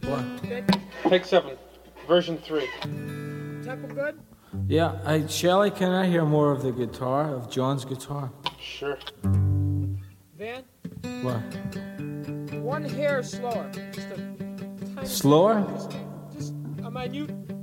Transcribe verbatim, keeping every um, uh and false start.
What? Good? Take seven. Version three. Tempo good? Yeah, I, Shelley, can I hear more of the guitar, of John's guitar? Sure. Van? What? One hair slower. Just a tiny Slower? Just, just a minute